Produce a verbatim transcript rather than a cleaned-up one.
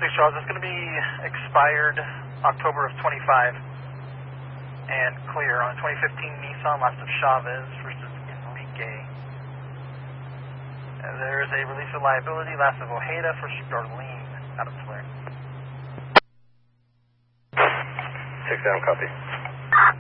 six Charles, it's going to be expired October of twenty-five and clear on twenty fifteen Nissan, last of Chavez versus Enrique. And there is a release of liability, last of Ojeda for Darlene out of Flare. six down, copy.